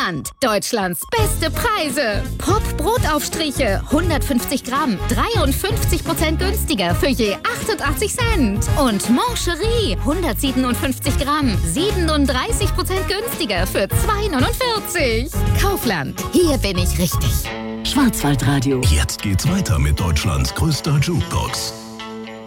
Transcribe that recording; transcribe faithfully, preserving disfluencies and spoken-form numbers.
Kaufland. Deutschlands beste Preise. Pop Brotaufstriche hundertfünfzig Gramm, dreiundfünfzig Prozent günstiger für je achtundachtzig Cent. Und Mancherie hundertsiebenundfünfzig Gramm, siebenunddreißig Prozent günstiger für zwei neunundvierzig. Kaufland, hier bin ich richtig. Schwarzwaldradio. Jetzt geht's weiter mit Deutschlands größter Jukebox.